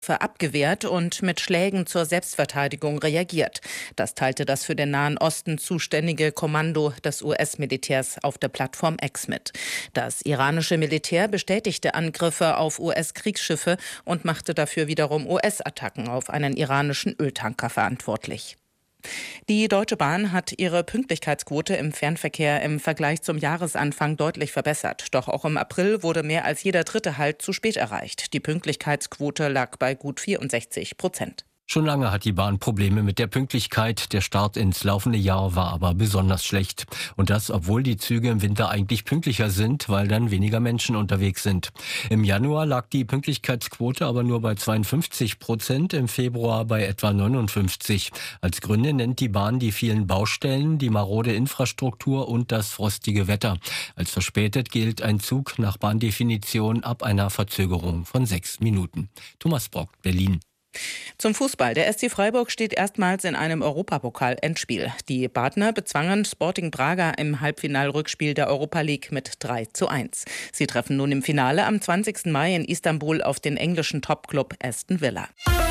Angriffe abgewehrt und mit Schlägen zur Selbstverteidigung reagiert. Das teilte das für den Nahen Osten zuständige Kommando des US-Militärs auf der Plattform X mit. Das iranische Militär bestätigte Angriffe auf US-Kriegsschiffe und machte dafür wiederum US-Attacken auf einen iranischen Öltanker verantwortlich. Die Deutsche Bahn hat ihre Pünktlichkeitsquote im Fernverkehr im Vergleich zum Jahresanfang deutlich verbessert. Doch auch im April wurde mehr als jeder dritte Halt zu spät erreicht. Die Pünktlichkeitsquote lag bei gut 64%. Schon lange hat die Bahn Probleme mit der Pünktlichkeit. Der Start ins laufende Jahr war aber besonders schlecht. Und das, obwohl die Züge im Winter eigentlich pünktlicher sind, weil dann weniger Menschen unterwegs sind. Im Januar lag die Pünktlichkeitsquote aber nur bei 52%, im Februar bei etwa 59%. Als Gründe nennt die Bahn die vielen Baustellen, die marode Infrastruktur und das frostige Wetter. Als verspätet gilt ein Zug nach Bahndefinition ab einer Verzögerung von 6 Minuten. Thomas Brock, Berlin. Zum Fußball. Der SC Freiburg steht erstmals in einem Europapokal-Endspiel. Die Badner bezwangen Sporting Braga im Halbfinalrückspiel der Europa League mit 3:1. Sie treffen nun im Finale am 20. Mai in Istanbul auf den englischen Topclub Aston Villa.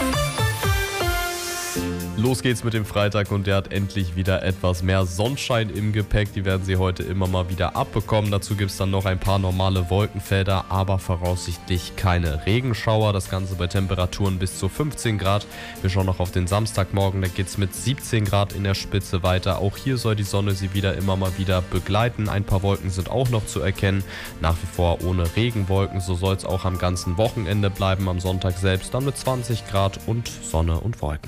Los geht's mit dem Freitag und der hat endlich wieder etwas mehr Sonnenschein im Gepäck. Die werden Sie heute immer mal wieder abbekommen. Dazu gibt's dann noch ein paar normale Wolkenfelder, aber voraussichtlich keine Regenschauer. Das Ganze bei Temperaturen bis zu 15 Grad. Wir schauen noch auf den Samstagmorgen, da geht's mit 17 Grad in der Spitze weiter. Auch hier soll die Sonne Sie wieder immer mal wieder begleiten. Ein paar Wolken sind auch noch zu erkennen. Nach wie vor ohne Regenwolken. So soll es auch am ganzen Wochenende bleiben. Am Sonntag selbst dann mit 20 Grad und Sonne und Wolken.